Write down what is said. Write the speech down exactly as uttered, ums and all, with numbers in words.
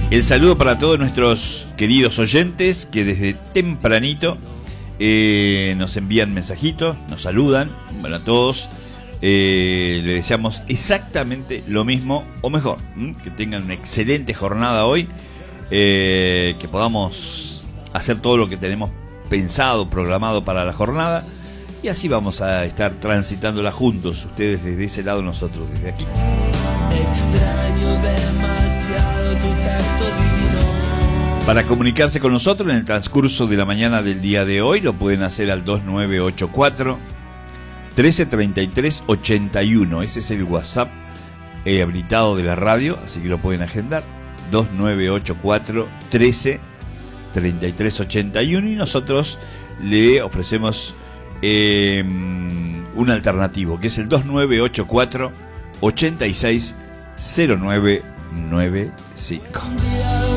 El saludo para todos nuestros queridos oyentes que desde tempranito eh, nos envían mensajitos, nos saludan. Bueno, a todos eh, les deseamos exactamente lo mismo o mejor, ¿m? Que tengan una excelente jornada hoy, eh, que podamos hacer todo lo que tenemos pensado, programado para la jornada, y así vamos a estar transitándola juntos, ustedes desde ese lado, nosotros desde aquí. Extraño demasiado tu tacto divino. Para comunicarse con nosotros en el transcurso de la mañana del día de hoy, lo pueden hacer al dos nueve ocho cuatro, uno tres tres tres, ocho uno. Ese es el WhatsApp eh, habilitado de la radio, así que lo pueden agendar. dos nueve ocho cuatro, uno tres tres tres, ocho uno. Y nosotros le ofrecemos eh, un alternativo, que es el dos nueve ocho cuatro, ocho seis, cero nueve nueve cinco.